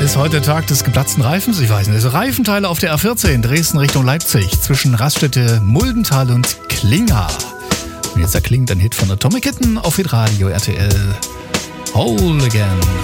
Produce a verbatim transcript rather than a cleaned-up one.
Ist heute Tag des geplatzten Reifens? Ich weiß nicht. Also Reifenteile auf der A vierzehn, Dresden Richtung Leipzig, zwischen Raststätte Muldental und Klinga. Und jetzt erklingt ein Hit von Atomic Kitten auf Hitradio R T L. Whole Again.